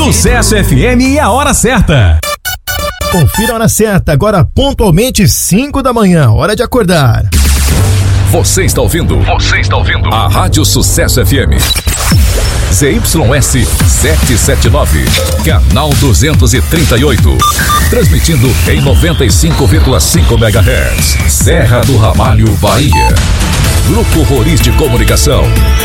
Sucesso FM e a hora certa. Confira a hora certa, agora pontualmente 5 da manhã, hora de acordar. Você está ouvindo a Rádio Sucesso FM. ZYS 779, canal 238. Transmitindo em 95,5 MHz. Serra do Ramalho, Bahia. Grupo Roriz de Comunicação.